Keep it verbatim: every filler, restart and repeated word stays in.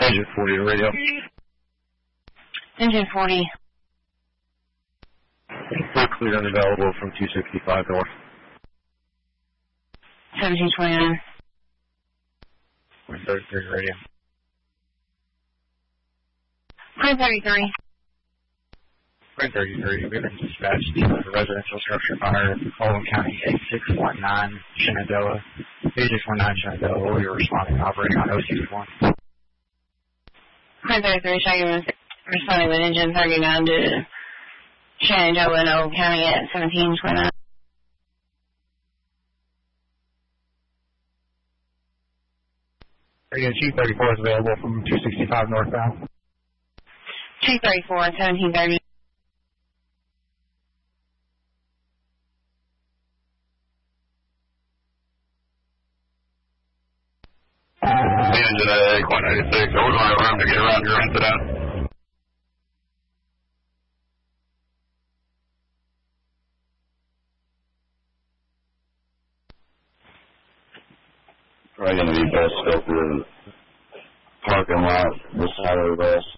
Agent forty to radio. Engine forty. We're clear and available from two sixty-five north. seventeen twenty-nine. one thirty-three to radio. one thirty-three. one thirty-three, we've been dispatched to a residential structure fire in Owen County, eight six one nine, Shenandoah. eight six one nine, Shenandoah, we were responding operating on O C one. one thirty-three, Shagan responding with engine thirty-nine to Shenandoah and Owen County at seventeen twenty-nine. Radio two thirty-four is available from two sixty-five northbound. two thirty-four and seventeen thirty. Engine at one eighty-six, so we're going to room to get around your incident. Probably going to be best over the parking lot, this highway west.